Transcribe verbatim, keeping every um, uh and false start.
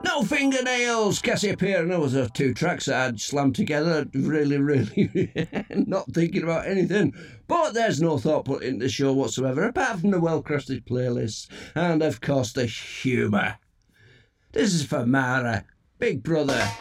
No Fingernails, Cassiopeia. Those are two tracks that I'd slammed together, really, really not thinking about anything. But there's no thought put into the show whatsoever, apart from the well-crafted playlists and, of course, the humour. This is for Mara, Big Brother.